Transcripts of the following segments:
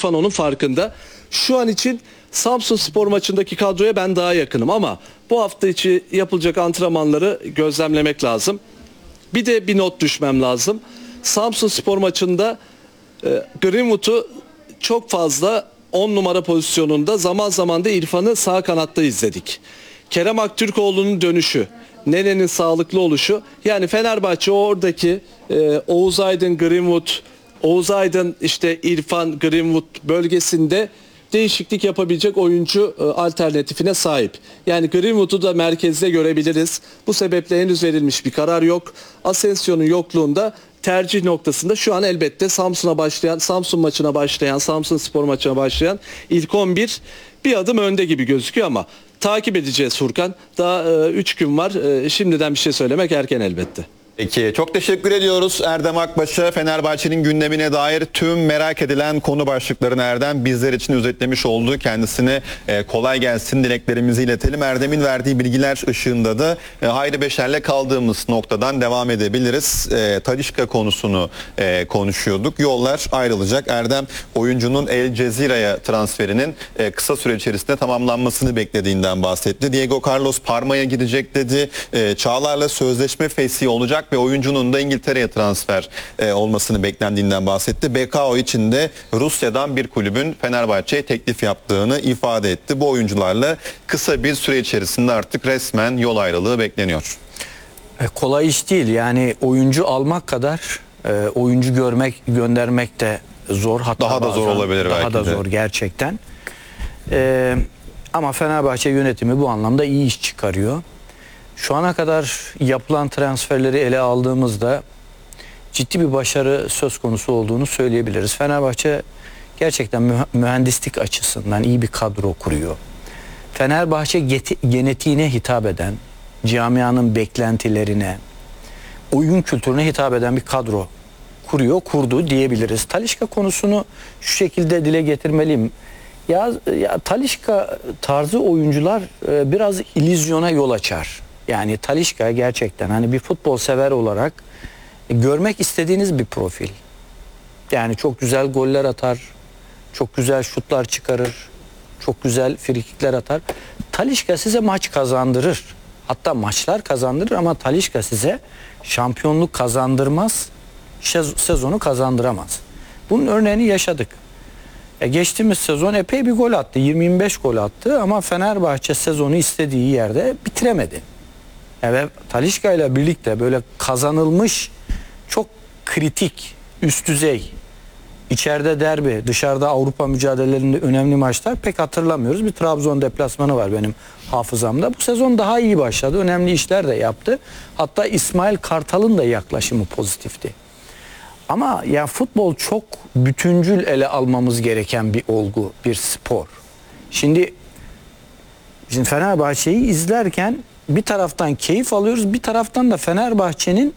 İrfan onun farkında. Şu an için Samsunspor maçındaki kadroya ben daha yakınım ama bu hafta içi yapılacak antrenmanları gözlemlemek lazım. Bir de bir not düşmem lazım. Samsunspor maçında Greenwood'u çok fazla 10 numara pozisyonunda, zaman zaman da İrfan'ı sağ kanatta izledik. Kerem Aktürkoğlu'nun dönüşü, Nene'nin sağlıklı oluşu, yani Fenerbahçe oradaki Oğuz Aydın, Greenwood, Oğuz Aydın, işte İrfan, Greenwood bölgesinde değişiklik yapabilecek oyuncu alternatifine sahip. Yani Greenwood'u da merkezde görebiliriz. Bu sebeple henüz verilmiş bir karar yok. Asensio'nun yokluğunda tercih noktasında şu an elbette Samsun Samsunspor maçına başlayan ilk 11 bir adım önde gibi gözüküyor ama takip edeceğiz Furkan. Daha 3 gün var. Şimdiden bir şey söylemek erken elbette. Peki, çok teşekkür ediyoruz Erdem Akbaş'a. Fenerbahçe'nin gündemine dair tüm merak edilen konu başlıklarını Erdem bizler için özetlemiş oldu. Kendisine kolay gelsin dileklerimizi iletelim. Erdem'in verdiği bilgiler ışığında da Hayri Beşer'le kaldığımız noktadan devam edebiliriz. Talisca konusunu konuşuyorduk. Yollar ayrılacak. Erdem oyuncunun El Cezire'ye transferinin kısa süre içerisinde tamamlanmasını beklediğinden bahsetti. Diego Carlos Parma'ya gidecek dedi. Çağlar'la sözleşme fesih olacak ve oyuncunun da İngiltere'ye transfer olmasını beklendiğinden bahsetti. BKO için de Rusya'dan bir kulübün Fenerbahçe'ye teklif yaptığını ifade etti. Bu oyuncularla kısa bir süre içerisinde artık resmen yol ayrılığı bekleniyor. Kolay iş değil. Yani oyuncu almak kadar oyuncu göndermek de zor. Hatta daha da zor olabilir belki de. Daha da zor gerçekten. Ama Fenerbahçe yönetimi bu anlamda iyi iş çıkarıyor. Şu ana kadar yapılan transferleri ele aldığımızda ciddi bir başarı söz konusu olduğunu söyleyebiliriz. Fenerbahçe gerçekten mühendislik açısından iyi bir kadro kuruyor. Fenerbahçe genetiğine hitap eden, camianın beklentilerine, oyun kültürüne hitap eden bir kadro kurdu diyebiliriz. Talisca konusunu şu şekilde dile getirmeliyim. Ya Talisca tarzı oyuncular biraz illüzyona yol açar. Yani Talisca gerçekten hani bir futbol sever olarak görmek istediğiniz bir profil. Yani çok güzel goller atar, çok güzel şutlar çıkarır, çok güzel frikikler atar. Talisca size maç kazandırır. Hatta maçlar kazandırır ama Talisca size şampiyonluk kazandırmaz, sezonu kazandıramaz. Bunun örneğini yaşadık. Geçtiğimiz sezon epey bir gol attı. 20-25 gol attı ama Fenerbahçe sezonu istediği yerde bitiremedi. Ve Talisca ile birlikte böyle kazanılmış çok kritik, üst düzey, içeride derbi, dışarıda Avrupa mücadelelerinde önemli maçlar pek hatırlamıyoruz. Bir Trabzon deplasmanı var benim hafızamda. Bu sezon daha iyi başladı. Önemli işler de yaptı. Hatta İsmail Kartal'ın da yaklaşımı pozitifti. Ama ya futbol çok bütüncül ele almamız gereken bir olgu, bir spor. Şimdi Fenerbahçe'yi izlerken bir taraftan keyif alıyoruz, bir taraftan da Fenerbahçe'nin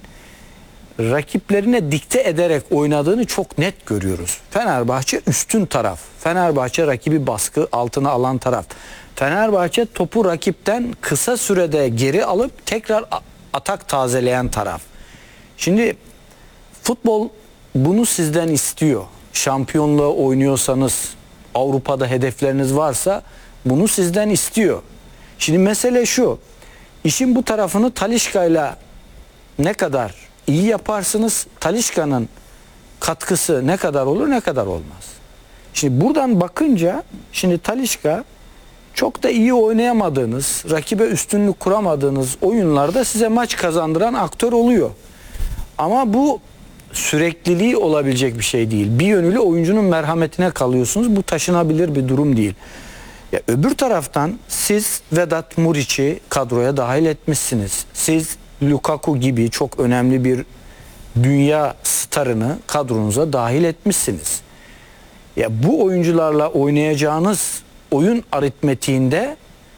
rakiplerine dikte ederek oynadığını çok net görüyoruz. Fenerbahçe üstün taraf. Fenerbahçe rakibi baskı altına alan taraf. Fenerbahçe topu rakipten kısa sürede geri alıp tekrar atak tazeleyen taraf. Şimdi futbol bunu sizden istiyor. Şampiyonluğa oynuyorsanız, Avrupa'da hedefleriniz varsa bunu sizden istiyor. Şimdi mesele şu. İşin bu tarafını Talisca'yla ne kadar iyi yaparsınız, Talisca'nın katkısı ne kadar olur, ne kadar olmaz. Şimdi buradan bakınca, şimdi Talisca çok da iyi oynayamadığınız, rakibe üstünlük kuramadığınız oyunlarda size maç kazandıran aktör oluyor. Ama bu sürekliliği olabilecek bir şey değil. Bir yönüyle oyuncunun merhametine kalıyorsunuz. Bu taşınabilir bir durum değil. Ya öbür taraftan siz Vedat Muriç'i kadroya dahil etmişsiniz. Siz Lukaku gibi çok önemli bir dünya starını kadronuza dahil etmişsiniz. Ya bu oyuncularla oynayacağınız oyun aritmetiğinde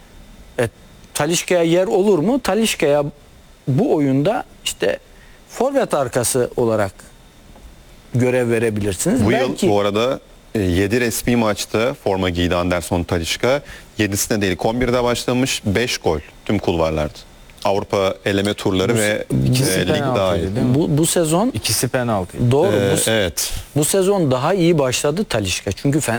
Talisca'ya yer olur mu? Talisca'ya bu oyunda işte forvet arkası olarak görev verebilirsiniz. Bu Belki... yıl bu arada 7 resmi maçta forma giydi Anderson Talisca. 7'sine değil 11'de başlamış, 5 gol tüm kulvarlarda. Avrupa eleme turları ve lig dahil. Bu sezon ikisi penaltı. doğru. Evet. Bu sezon daha iyi başladı Talisca. Çünkü